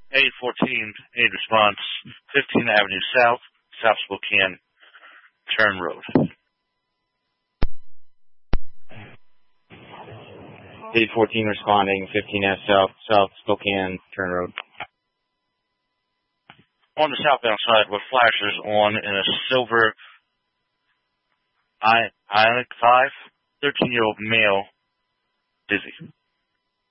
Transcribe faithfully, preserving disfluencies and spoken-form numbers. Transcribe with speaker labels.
Speaker 1: eight fourteen, aid response, fifteenth Avenue South, South Spokane, Turn Road.
Speaker 2: eight fourteen responding, fifteen F South, South Spokane, Turn Road.
Speaker 1: On the southbound side with flashers on in a silver I Ioniq five, thirteen-year-old male, dizzy.